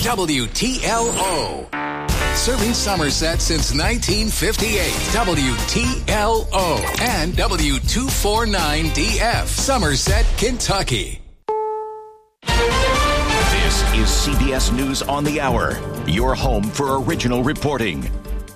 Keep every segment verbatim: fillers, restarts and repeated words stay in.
W T L O. Serving Somerset since nineteen fifty-eight. W T L O and W two forty-nine D F, Somerset, Kentucky. This is C B S News on the Hour, your home for original reporting.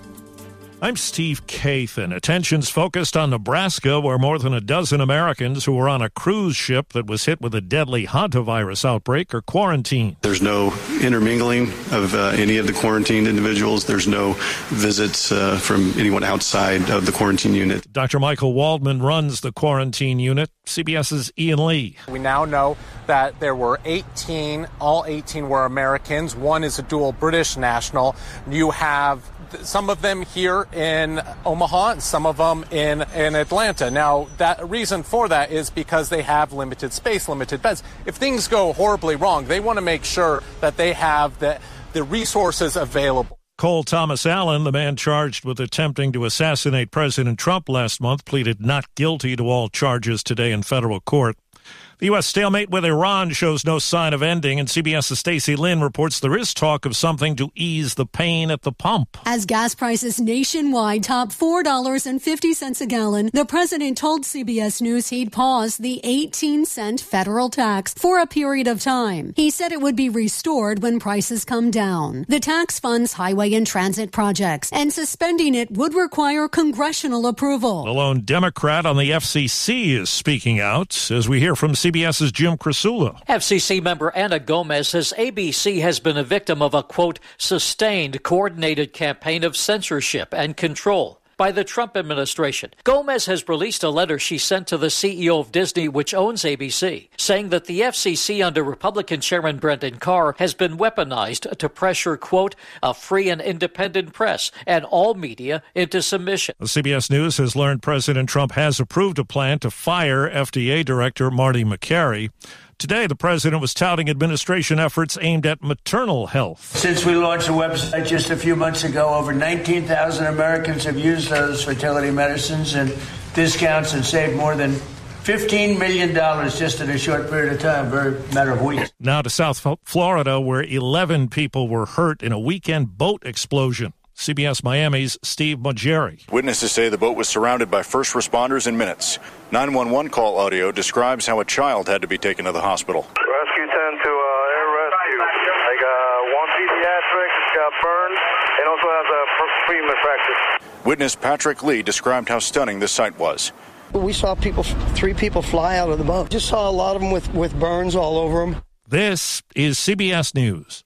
I'm Steve Kathan. Attention's focused on Nebraska, where more than a dozen Americans who were on a cruise ship that was hit with a deadly hantavirus outbreak are quarantined. There's no intermingling of uh, any of the quarantined individuals. There's no visits uh, from anyone outside of the quarantine unit. Doctor Michael Waldman runs the quarantine unit. CBS's Ian Lee. We now know that there were eighteen. All eighteen were Americans. One is a dual British national. You have some of them here in Omaha and some of them in, in Atlanta. Now, that reason for that is because they have limited space, limited beds. If things go horribly wrong, they want to make sure that they have the, the resources available. Cole Thomas Allen, the man charged with attempting to assassinate President Trump last month, pleaded not guilty to all charges today in federal court. The U S stalemate with Iran shows no sign of ending, and CBS's Stacey Lynn reports there is talk of something to ease the pain at the pump. As gas prices nationwide top four dollars and fifty cents a gallon, the president told C B S News he'd pause the eighteen cent federal tax for a period of time. He said it would be restored when prices come down. The tax funds highway and transit projects, and suspending it would require congressional approval. The lone Democrat on the F C C is speaking out, as we hear from CBS's Jim Krasula. F C C member Anna Gomez says A B C has been a victim of a, quote, sustained coordinated campaign of censorship and control by the Trump administration. Gomez has released a letter she sent to the C E O of Disney, which owns A B C, saying that the F C C under Republican Chairman Brendan Carr has been weaponized to pressure, quote, a free and independent press and all media into submission. The C B S News has learned President Trump has approved a plan to fire F D A Director Marty Makary. Today, the president was touting administration efforts aimed at maternal health. Since we launched the website just a few months ago, over nineteen thousand Americans have used those fertility medicines and discounts and saved more than fifteen million dollars just in a short period of time, very matter of weeks. Now to South Florida, where eleven people were hurt in a weekend boat explosion. C B S Miami's Steve Mugeri. Witnesses say the boat was surrounded by first responders in minutes. nine one one call audio describes how a child had to be taken to the hospital. Rescue ten to uh, air rescue. They got one pediatric, got burned, and also has a femur fracture. Witness Patrick Lee described how stunning the sight was. We saw people, three people fly out of the boat. Just saw a lot of them with, with burns all over them. This is C B S News.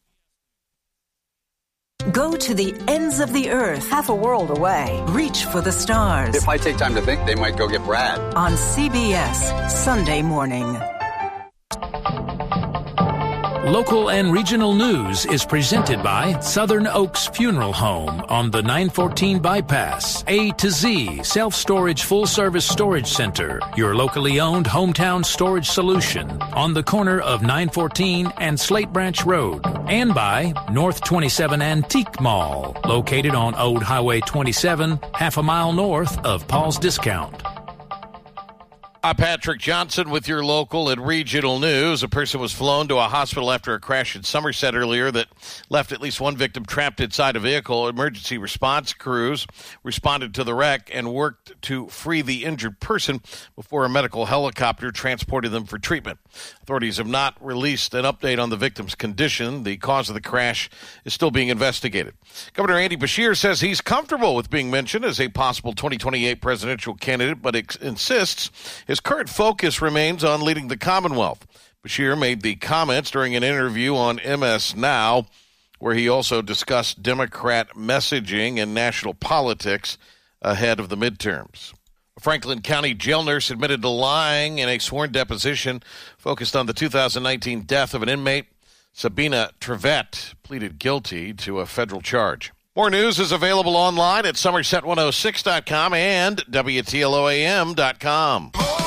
Go to the ends of the earth, half a world away. Reach for the stars. If I take time to think, they might go get Brad. On C B S, Sunday morning. Local and regional news is presented by Southern Oaks Funeral Home on the nine fourteen bypass. A to Z Self-Storage Full-Service Storage Center, your locally owned hometown storage solution on the corner of nine fourteen and Slate Branch Road. And by North twenty-seven Antique Mall, located on Old Highway twenty-seven, half a mile north of Paul's Discount. I'm Patrick Johnson with your local and regional news. A person was flown to a hospital after a crash in Somerset earlier that left at least one victim trapped inside a vehicle. Emergency response crews responded to the wreck and worked to free the injured person before a medical helicopter transported them for treatment. Authorities have not released an update on the victim's condition. The cause of the crash is still being investigated. Governor Andy Beshear says he's comfortable with being mentioned as a possible twenty twenty-eight presidential candidate, but ex- insists his current focus remains on leading the Commonwealth. Beshear made the comments during an interview on M S Now, where he also discussed Democrat messaging and national politics ahead of the midterms. A Franklin County jail nurse admitted to lying in a sworn deposition focused on the two thousand nineteen death of an inmate. Sabina Trevette pleaded guilty to a federal charge. More news is available online at Somerset one oh six dot com and W T L O A M dot com.